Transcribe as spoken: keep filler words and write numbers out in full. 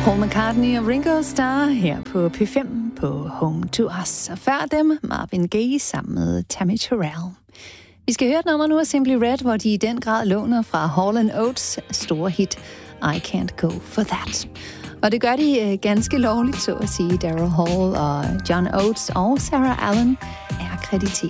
Paul McCartney og Ringo Starr her på P fem på Home to Us. Og før dem Marvin Gaye sammen med Tammy Terrell. Vi skal høre et nummer nu af Simply Red, hvor de i den grad låner fra Hall and Oates store hit I Can't Go For That. Og det gør de ganske lovligt, så at sige. Daryl Hall og John Oates og Sarah Allen er krediteret.